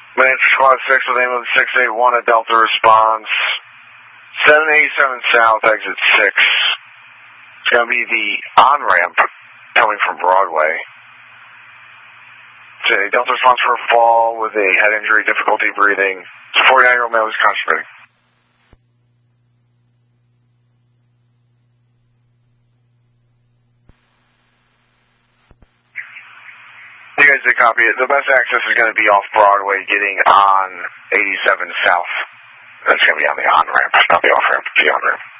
Manchester Squad 6 with ambulance 681 at Delta response. 787 South, exit 6. It's going to be the on-ramp coming from Broadway. It's a Delta response for a fall with a head injury, difficulty breathing. It's a 49-year-old male who's constipating. You guys did copy it. The best access is going to be off Broadway getting on 87 South. That's going to be on the on-ramp, not the off-ramp, the on-ramp.